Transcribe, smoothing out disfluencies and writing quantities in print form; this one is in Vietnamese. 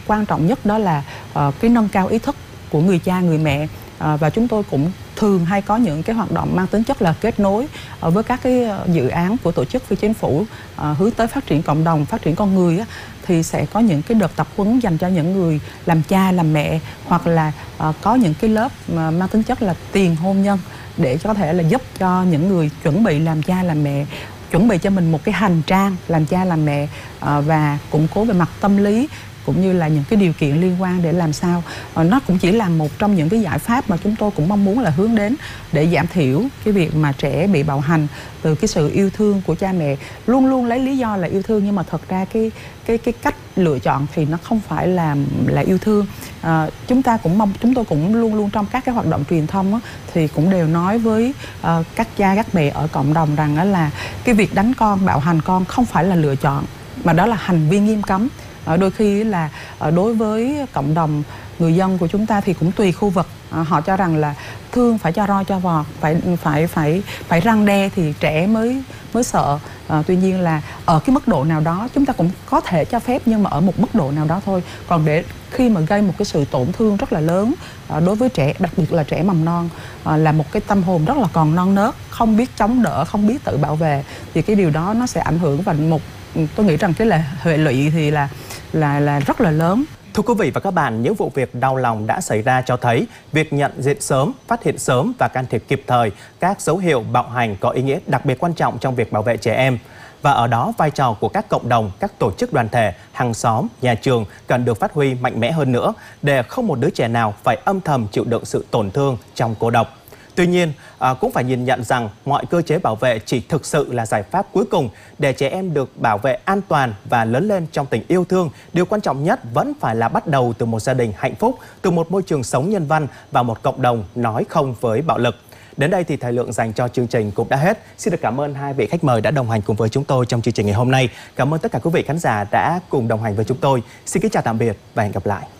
quan trọng nhất đó là cái nâng cao ý thức của người cha, người mẹ. Và chúng tôi cũng thường hay có những cái hoạt động mang tính chất là kết nối với các cái dự án của tổ chức phi chính phủ hướng tới phát triển cộng đồng, phát triển con người á, thì sẽ có những cái đợt tập huấn dành cho những người làm cha, làm mẹ, hoặc là có những cái lớp mang tính chất là tiền hôn nhân để có thể là giúp cho những người chuẩn bị làm cha, làm mẹ chuẩn bị cho mình một cái hành trang làm cha, làm mẹ và củng cố về mặt tâm lý, cũng như là những cái điều kiện liên quan để làm sao nó cũng chỉ là một trong những cái giải pháp mà chúng tôi cũng mong muốn là hướng đến để giảm thiểu cái việc mà trẻ bị bạo hành từ cái sự yêu thương của cha mẹ. Luôn luôn lấy lý do là yêu thương, nhưng mà thật ra cái cách lựa chọn thì nó không phải là yêu thương. Chúng tôi cũng luôn luôn trong các cái hoạt động truyền thông á, thì cũng đều nói với các cha, các mẹ ở cộng đồng rằng là cái việc đánh con, bạo hành con không phải là lựa chọn, mà đó là hành vi nghiêm cấm. Đôi khi là đối với cộng đồng người dân của chúng ta thì cũng tùy khu vực, họ cho rằng là thương phải cho roi cho vọt, phải răn đe thì trẻ mới sợ. Tuy nhiên là ở cái mức độ nào đó chúng ta cũng có thể cho phép, nhưng mà ở một mức độ nào đó thôi. Còn để khi mà gây một cái sự tổn thương rất là lớn đối với trẻ, đặc biệt là trẻ mầm non, là một cái tâm hồn rất là còn non nớt, không biết chống đỡ, không biết tự bảo vệ, thì cái điều đó nó sẽ ảnh hưởng, và tôi nghĩ rằng cái hệ lụy thì là rất là lớn. Thưa quý vị và các bạn, những vụ việc đau lòng đã xảy ra cho thấy việc nhận diện sớm, phát hiện sớm và can thiệp kịp thời các dấu hiệu bạo hành có ý nghĩa đặc biệt quan trọng trong việc bảo vệ trẻ em. Và ở đó, vai trò của các cộng đồng, các tổ chức đoàn thể, hàng xóm, nhà trường cần được phát huy mạnh mẽ hơn nữa để không một đứa trẻ nào phải âm thầm chịu đựng sự tổn thương trong cô độc. Tuy nhiên, cũng phải nhìn nhận rằng mọi cơ chế bảo vệ chỉ thực sự là giải pháp cuối cùng để trẻ em được bảo vệ an toàn và lớn lên trong tình yêu thương. Điều quan trọng nhất vẫn phải là bắt đầu từ một gia đình hạnh phúc, từ một môi trường sống nhân văn và một cộng đồng nói không với bạo lực. Đến đây thì thời lượng dành cho chương trình cũng đã hết. Xin được cảm ơn hai vị khách mời đã đồng hành cùng với chúng tôi trong chương trình ngày hôm nay. Cảm ơn tất cả quý vị khán giả đã cùng đồng hành với chúng tôi. Xin kính chào tạm biệt và hẹn gặp lại.